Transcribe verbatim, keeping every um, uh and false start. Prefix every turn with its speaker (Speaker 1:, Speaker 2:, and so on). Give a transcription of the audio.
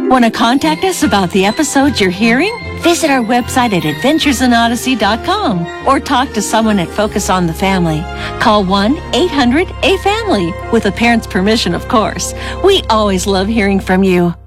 Speaker 1: Want to contact us about the episodes you're hearing? Visit our website at adventures in odyssey dot com or talk to someone at Focus on the Family. Call one eight hundred A family with a parent's permission, of course. We always love hearing from you.